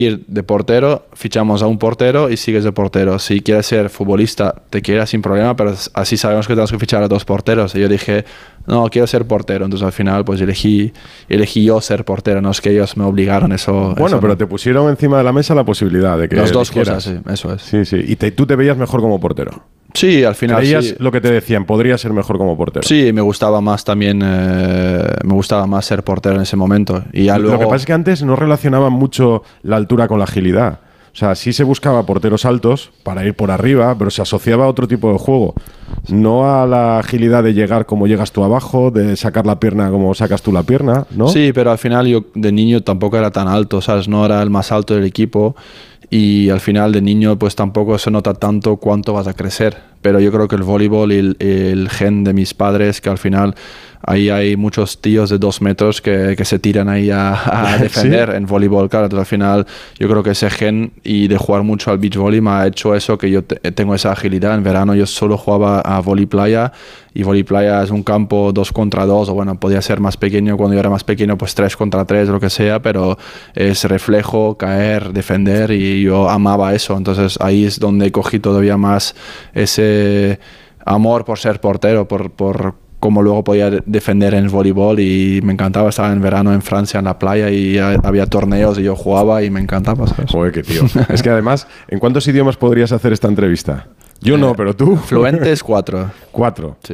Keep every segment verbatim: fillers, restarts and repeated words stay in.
ir de portero, fichamos a un portero y sigues de portero. Si quieres ser futbolista, te quieras sin problema, pero así sabemos que tenemos que fichar a dos porteros. Y yo dije, no, quiero ser portero. Entonces al final pues elegí, elegí yo ser portero, no es que ellos me obligaron eso. Bueno, eso pero no. te pusieron encima de la mesa la posibilidad de que Las dos eligieras. cosas, sí, eso es. Sí, sí. Y te, tú te veías mejor como portero. Sí, al final ¿Creías sí. lo que te decían? Podría ser mejor como portero. Sí, me gustaba más también, eh, me gustaba más ser portero en ese momento. Y ya luego... Lo que pasa es que antes no relacionaban mucho la altura con la agilidad. O sea, sí se buscaba porteros altos para ir por arriba, pero se asociaba a otro tipo de juego. No a la agilidad de llegar como llegas tú abajo, de sacar la pierna como sacas tú la pierna, ¿no? Sí, pero al final yo de niño tampoco era tan alto, ¿sabes? No era el más alto del equipo y al final de niño pues tampoco se nota tanto cuánto vas a crecer. Pero yo creo que el voleibol y el, el gen de mis padres, que al final ahí hay muchos tíos de dos metros que, que se tiran ahí a, a defender ¿Sí? en voleibol, claro. Entonces al final yo creo que ese gen y de jugar mucho al beach volley me ha hecho eso, que yo te, tengo esa agilidad. En verano yo solo jugaba a volley playa y volley playa es un campo dos contra dos, o bueno, podía ser más pequeño cuando yo era más pequeño, pues tres contra tres, lo que sea, pero es reflejo, caer, defender y yo amaba eso. Entonces ahí es donde cogí todavía más ese amor por ser portero, por... por como luego podía defender en el voleibol y me encantaba estar en verano en Francia en la playa y había torneos y yo jugaba y me encantaba, ¿sabes? Joder, qué tío. Es que además, ¿en cuántos idiomas podrías hacer esta entrevista? Yo eh, no, pero tú. Fluentes, cuatro. Cuatro. Sí.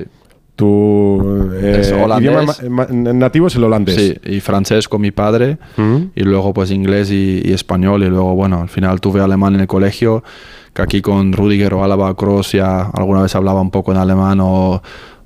Tu eh, es holandés. idioma nativo es el holandés. Sí, y francés con mi padre uh-huh. y luego pues inglés y, y español y luego bueno, al final tuve alemán en el colegio, que aquí con Rudiger o Alaba Kroos ya alguna vez hablaba un poco en alemán o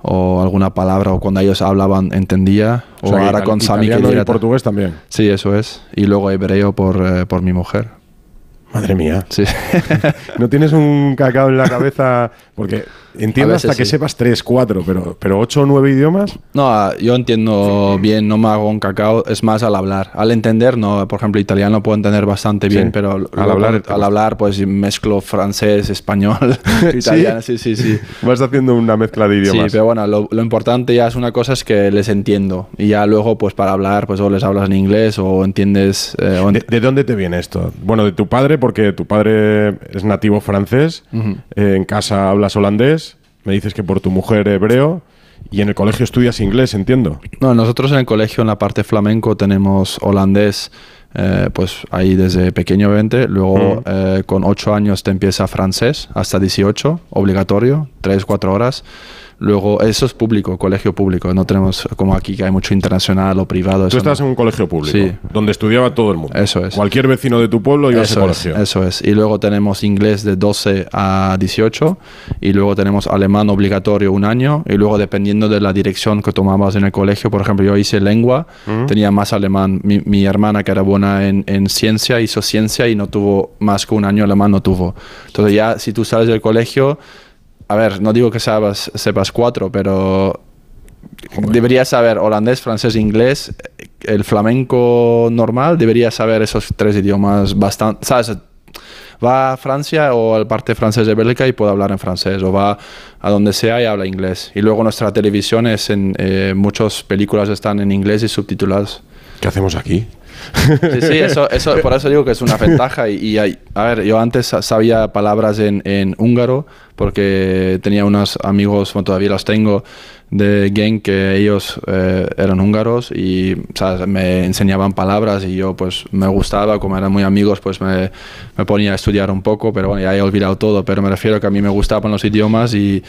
o alguna palabra, o cuando ellos hablaban entendía, o, o sea, ahora ital- con Sami que italiano y portugués también. Sí, eso es. Y luego hebreo por, eh, por mi mujer. Madre mía. Sí. ¿No tienes un cacao en la cabeza? Porque entiendo hasta que sí. sepas tres, cuatro, pero, pero ocho o nueve idiomas. No, yo entiendo bien, no me hago un cacao, es más al hablar. Al entender, no. Por ejemplo, italiano puedo entender bastante bien, sí. pero al hablar, al hablar, pues mezclo francés, español, italiano, sí, sí, sí. Vas haciendo una mezcla de idiomas. Sí, pero bueno, lo, lo importante ya es una cosa, es que les entiendo. Y ya luego, pues para hablar, pues o les hablas en inglés o entiendes... Eh, o ent- ¿De, ¿De dónde te viene esto? Bueno, de tu padre, porque tu padre es nativo francés, uh-huh. eh, en casa hablas holandés, me dices que por tu mujer hebreo, y en el colegio estudias inglés, entiendo. No, nosotros en el colegio, en la parte flamenco, tenemos holandés, eh, pues ahí desde pequeño obviamente, luego uh-huh. eh, con ocho años te empieza francés, hasta dieciocho, obligatorio, tres, cuatro horas. Luego, eso es público, colegio público. No tenemos como aquí que hay mucho internacional o privado. Tú estás no. en un colegio público, sí. donde estudiaba todo el mundo. Eso es. Cualquier vecino de tu pueblo iba eso a ese colegio. Es, eso es. Y luego tenemos inglés de doce a dieciocho. Y luego tenemos alemán obligatorio un año. Y luego, dependiendo de la dirección que tomabas en el colegio, por ejemplo, yo hice lengua, uh-huh. tenía más alemán. Mi, mi hermana, que era buena en, en ciencia, hizo ciencia y no tuvo más que un año alemán, no tuvo. Entonces, ya si tú sales del colegio... A ver, no digo que sepas, sepas cuatro, pero bueno. deberías saber holandés, francés, inglés, el flamenco normal, deberías saber esos tres idiomas bastante, ¿sabes? Va a Francia o al parte francés de Bélgica y puede hablar en francés, o va a donde sea y habla inglés. Y luego nuestra televisión es en, eh, muchas películas están en inglés y subtituladas. ¿Qué hacemos aquí? Sí, sí, eso, eso, por eso digo que es una ventaja. Y, y hay, a ver, yo antes sabía palabras en, en húngaro porque tenía unos amigos, bueno, todavía los tengo, de gang que ellos eh, eran húngaros y, ¿sabes?, me enseñaban palabras y yo pues me gustaba, como eran muy amigos, pues me, me ponía a estudiar un poco, pero bueno, ya he olvidado todo, pero me refiero a que a mí me gustaban los idiomas y...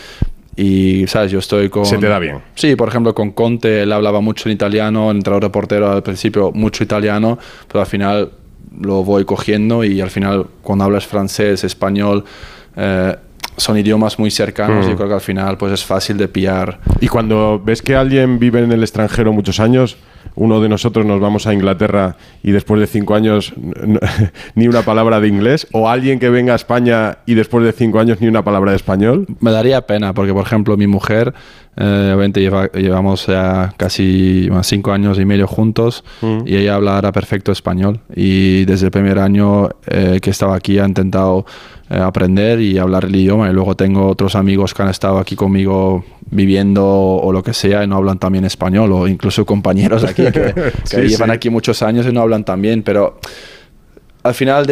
Y, ¿sabes? Yo estoy con... ¿Se te da bien? Sí, por ejemplo, con Conte, él hablaba mucho en italiano, el entrenador de portero al principio mucho italiano, pero al final lo voy cogiendo y al final cuando hablas francés, español, eh, son idiomas muy cercanos mm. y yo creo que al final pues es fácil de pillar. Y cuando ves que alguien vive en el extranjero muchos años, uno de nosotros nos vamos a Inglaterra y después de cinco años no, ni una palabra de inglés, o alguien que venga a España y después de cinco años ni una palabra de español. Me daría pena porque, por ejemplo, mi mujer, eh, obviamente lleva, llevamos ya casi bueno, cinco años y medio juntos mm. y ella habla ahora perfecto español y desde el primer año eh, que estaba aquí ha intentado eh, aprender y hablar el idioma, y luego tengo otros amigos que han estado aquí conmigo viviendo o lo que sea y no hablan también español, o incluso compañeros aquí que, que sí, llevan sí. aquí muchos años y no hablan tan bien, pero al final